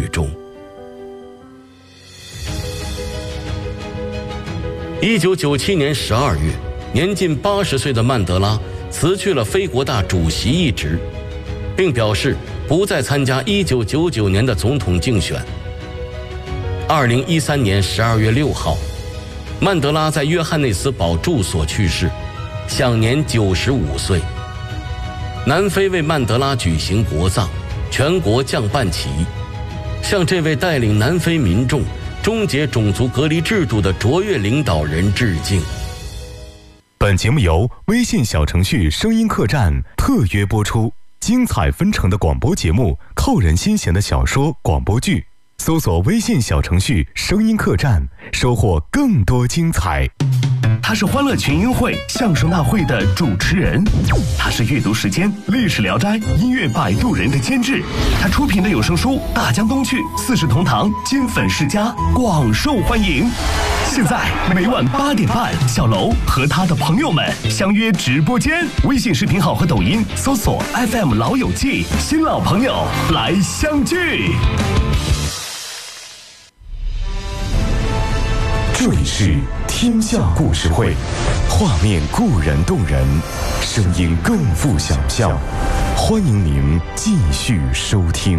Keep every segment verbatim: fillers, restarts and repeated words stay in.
中。一九九七年十二月，年近八十岁的曼德拉辞去了非国大主席一职，并表示不再参加一九九九年的总统竞选。二零一三年十二月六号，曼德拉在约翰内斯堡住所去世，享年九十五岁。南非为曼德拉举行国葬，全国降半旗，向这位带领南非民众终结种族隔离制度的卓越领导人致敬。 本节目由微信小程序声音客栈特约播出，精彩纷呈的广播节目，扣人心弦的小说广播剧，搜索微信小程序声音客栈，收获更多精彩。 他是欢乐群英会相声大会的主持人，他是阅读时间历史聊斋音乐摆渡人的监制，他出品的有声书《大江东去》四世同堂金粉世家广受欢迎。现在每晚八点半，小楼和他的朋友们相约直播间，微信视频号和抖音搜索 F M 老友记，新老朋友来相聚。 这里是天下故事会，画面固然动人，声音更富想象。欢迎您继续收听。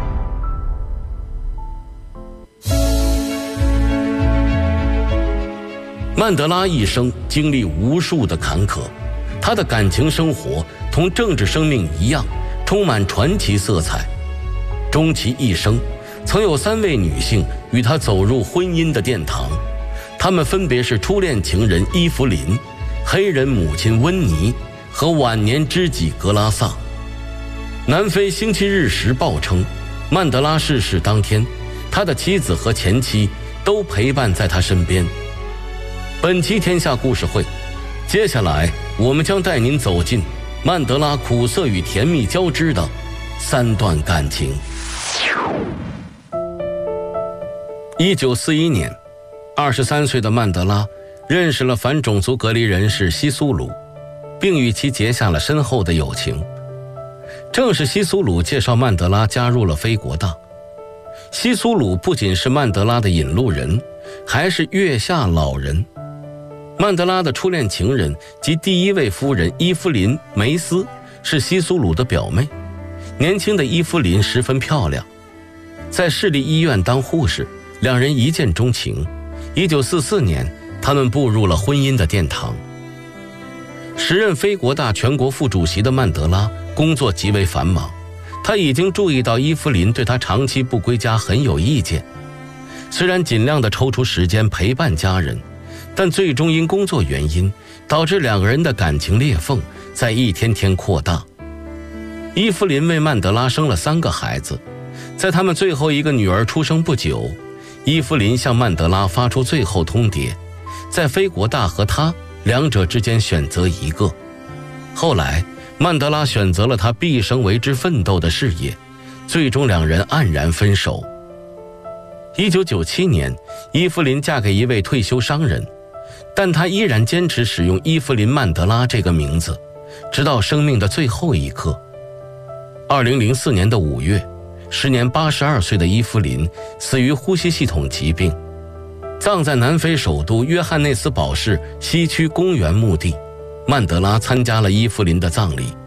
曼德拉一生经历无数的坎坷，他的感情生活同政治生命一样，充满传奇色彩。终其一生，曾有三位女性与他走入婚姻的殿堂。他们分别是初恋情人伊芙琳、黑人母亲温妮和晚年知己格拉萨。南非星期日时报称，曼德拉逝世当天，他的妻子和前妻都陪伴在他身边。本期天下故事会，接下来我们将带您走进曼德拉苦涩与甜蜜交织的三段感情。一九四一年，二十三岁的曼德拉认识了反种族隔离人士西苏鲁，并与其结下了深厚的友情。正是西苏鲁介绍曼德拉加入了非国大。西苏鲁不仅是曼德拉的引路人，还是月下老人。曼德拉的初恋情人及第一位夫人伊芙琳·梅斯是西苏鲁的表妹。年轻的伊芙琳十分漂亮，在市立医院当护士，两人一见钟情。一九四四年，他们步入了婚姻的殿堂。时任非国大全国副主席的曼德拉工作极为繁忙，他已经注意到伊芙琳对他长期不归家很有意见。虽然尽量地抽出时间陪伴家人，但最终因工作原因，导致两个人的感情裂缝在一天天扩大。伊芙琳为曼德拉生了三个孩子，在他们最后一个女儿出生不久，伊芙琳向曼德拉发出最后通牒，在非国大和他两者之间选择一个。后来曼德拉选择了他毕生为之奋斗的事业，最终两人黯然分手。一九九七年，伊芙琳嫁给一位退休商人，但她依然坚持使用伊芙琳·曼德拉这个名字，直到生命的最后一刻。二零零四年的五月，时年八十二岁的伊芙琳死于呼吸系统疾病，葬在南非首都约翰内斯堡市西区公园墓地。曼德拉参加了伊芙琳的葬礼。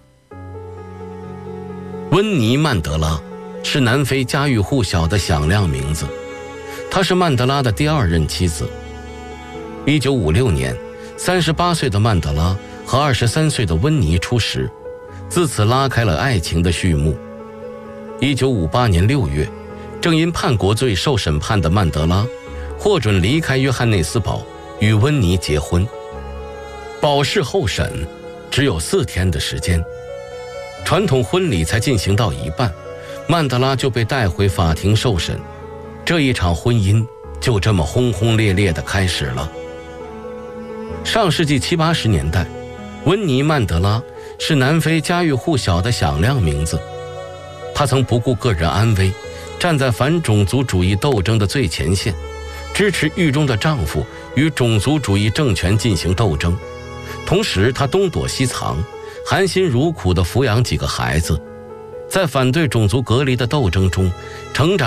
温妮·曼德拉是南非家喻户晓的响亮名字，她是曼德拉的第二任妻子。一九五六年，三十八岁的曼德拉和二十三岁的温妮初识，自此拉开了爱情的序幕。一九五八年六月，正因叛国罪受审判的曼德拉获准离开约翰内斯堡，与温妮结婚。保释候审只有四天的时间，传统婚礼才进行到一半，曼德拉就被带回法庭受审。这一场婚姻就这么轰轰烈烈地开始了。上世纪七八十年代，温妮·曼德拉是南非家喻户晓的响亮名字。她曾不顾个人安危，站在反种族主义斗争的最前线，支持狱中的丈夫与种族主义政权进行斗争。同时她东躲西藏，含辛茹苦地抚养几个孩子，在反对种族隔离的斗争中成长。